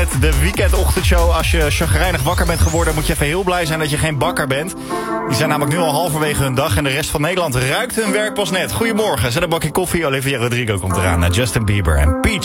met de weekendochtendshow. Als je chagrijnig wakker bent geworden, moet je even heel blij zijn dat je geen bakker bent. Die zijn namelijk nu al halverwege hun dag en de rest van Nederland ruikt hun werk pas net. Goedemorgen, zet een bakje koffie. Olivia Rodrigo komt eraan. Justin Bieber en Peach.